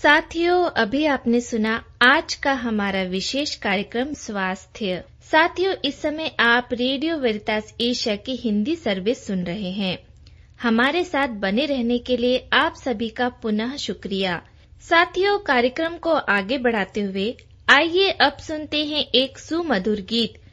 साथियों, अभी आपने सुना आज का हमारा विशेष कार्यक्रम स्वास्थ्य। साथियों, इस समय आप रेडियो वेरितास एशिया की हिंदी सर्विस सुन रहे हैं। हमारे साथ बने रहने के लिए आप सभी का पुनः शुक्रिया। साथियों, कार्यक्रम को आगे बढ़ाते हुए आइए अब सुनते हैं एक सुमधुर गीत